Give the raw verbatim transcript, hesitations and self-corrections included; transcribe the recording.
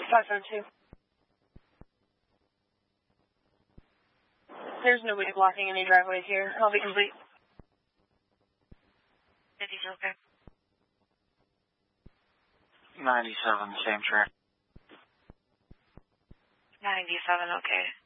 five oh two. There's nobody blocking any driveways here. I'll be complete. fifty's okay. ninety-seven, same track. ninety-seven, okay.